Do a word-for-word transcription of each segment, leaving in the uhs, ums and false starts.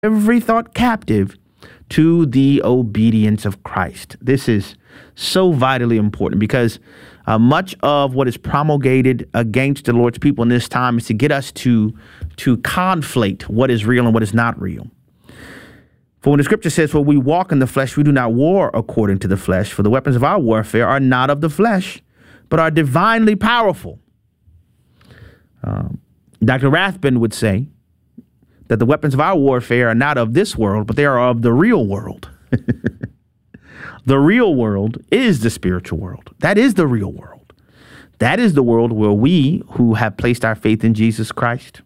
every thought captive to the obedience of Christ. This is so vitally important because uh, much of what is promulgated against the Lord's people in this time is to get us to, to conflate what is real and what is not real. For when the scripture says, "For we walk in the flesh, we do not war according to the flesh. For the weapons of our warfare are not of the flesh, but are divinely powerful." Um, Doctor Rathbun would say that the weapons of our warfare are not of this world, but they are of the real world. The real world is the spiritual world. That is the real world. That is the world where we who have placed our faith in Jesus Christ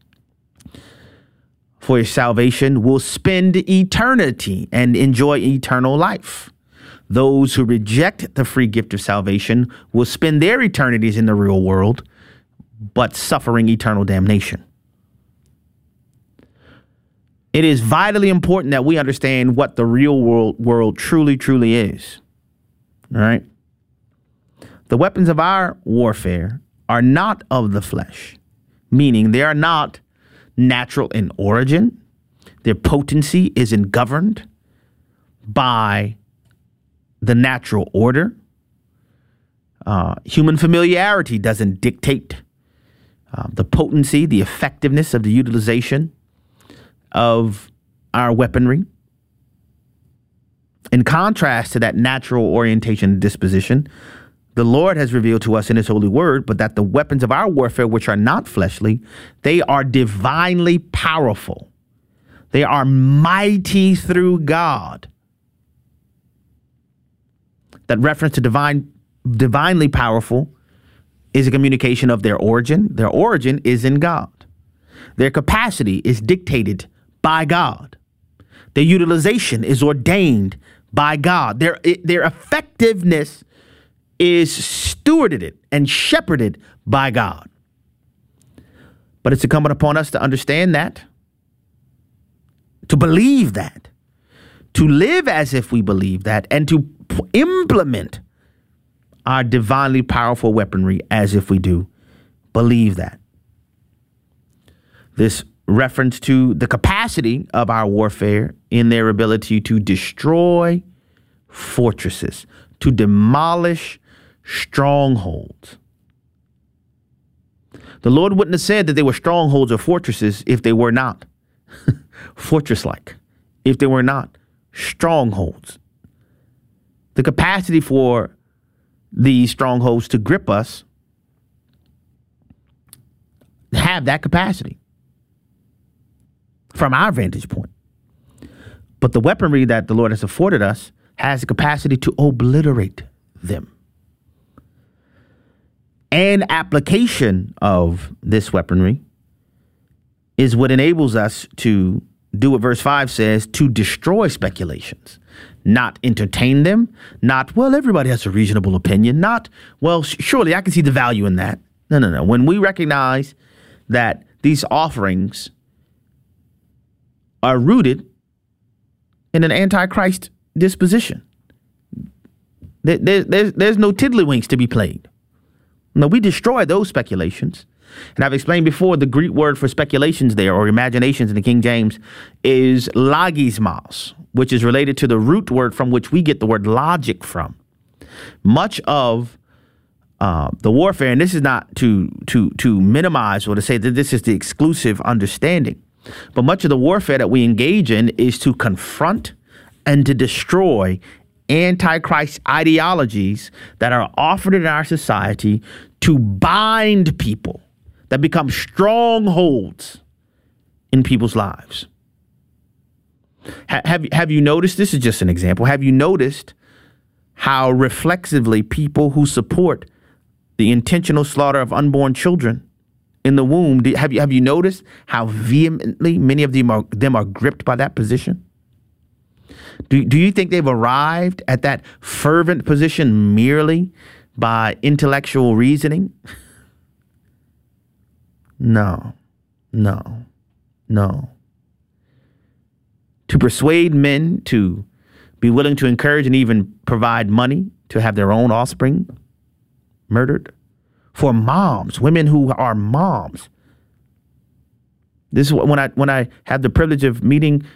for his salvation will spend eternity and enjoy eternal life. Those who reject the free gift of salvation will spend their eternities in the real world, but suffering eternal damnation. It is vitally important that we understand what the real world, world truly, truly is. All right. The weapons of our warfare are not of the flesh, meaning they are not natural in origin. Their potency isn't governed by the natural order. Uh, human familiarity doesn't dictate uh, the potency, the effectiveness of the utilization of our weaponry. In contrast to that natural orientation and disposition, the Lord has revealed to us in his holy word, but that the weapons of our warfare, which are not fleshly, they are divinely powerful. They are mighty through God. That reference to divine, divinely powerful is a communication of their origin. Their origin is in God. Their capacity is dictated by God. Their utilization is ordained by God. Their, their effectiveness is stewarded and shepherded by God. But it's incumbent upon us to understand that, to believe that, to live as if we believe that, and to p- implement our divinely powerful weaponry as if we do believe that. This reference to the capacity of our warfare in their ability to destroy fortresses, to demolish strongholds. The Lord wouldn't have said that they were strongholds or fortresses if they were not fortress-like, if they were not strongholds. The capacity for these strongholds to grip us have that capacity from our vantage point. But the weaponry that the Lord has afforded us has the capacity to obliterate them. And application of this weaponry is what enables us to do what verse five says, to destroy speculations, not entertain them, not, well, everybody has a reasonable opinion, not, well, sh- surely I can see the value in that. No, no, no. When we recognize that these offerings are rooted in an antichrist disposition, there, there, there's, there's no tiddlywinks to be played. No, we destroy those speculations. And I've explained before, the Greek word for speculations there, or imaginations in the King James, is logismos, which is related to the root word from which we get the word logic from. Much of uh, the warfare, and this is not to to to minimize or to say that this is the exclusive understanding, but much of the warfare that we engage in is to confront and to destroy antichrist ideologies that are offered in our society to bind people, that become strongholds in people's lives. Ha- have, have you noticed, this is just an example, have you noticed how reflexively people who support the intentional slaughter of unborn children in the womb, do, have, you, have you noticed how vehemently many of them are, them are gripped by that position? Do, do you think they've arrived at that fervent position merely by intellectual reasoning? No, no, no. To persuade men to be willing to encourage and even provide money to have their own offspring murdered. For moms, women who are moms, This is when I when I have the privilege of meeting